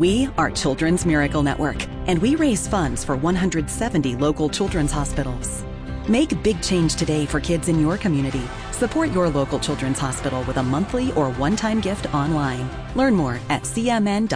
We are Children's Miracle Network, and we raise funds for 170 local children's hospitals. Make big change today for kids in your community. Support your local children's hospital with a monthly or one-time gift online. Learn more at cmn.org.